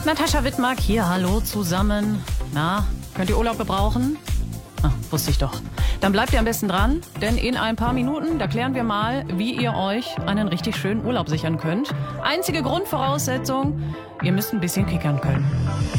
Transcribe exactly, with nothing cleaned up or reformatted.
Natascha Wittmark hier, hallo zusammen. Na, könnt ihr Urlaub gebrauchen? Ah, wusste ich doch. Dann bleibt ihr am besten dran, denn in ein paar Minuten, da klären wir mal, wie ihr euch einen richtig schönen Urlaub sichern könnt. Einzige Grundvoraussetzung, ihr müsst ein bisschen kickern können.